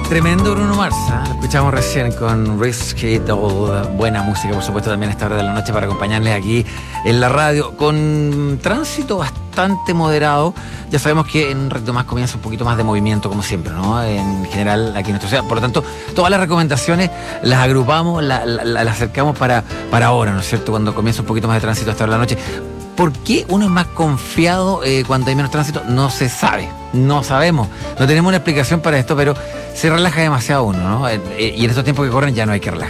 Tremendo Bruno Mars, ¿eh? Lo escuchamos recién con Risky Doll. Buena música, por supuesto, también a esta hora de la noche para acompañarles aquí en la radio. Con tránsito bastante moderado. Ya sabemos que en un rato más comienza un poquito más de movimiento, como siempre, ¿no? En general, aquí en nuestra ciudad. Por lo tanto, todas las recomendaciones las agrupamos, las acercamos para ahora, ¿no es cierto? Cuando comienza un poquito más de tránsito a esta hora de la noche. ¿Por qué uno es más confiado cuando hay menos tránsito? No se sabe, no sabemos. No tenemos una explicación para esto, pero se relaja demasiado uno, ¿no? Y en estos tiempos que corren ya no hay que relajar.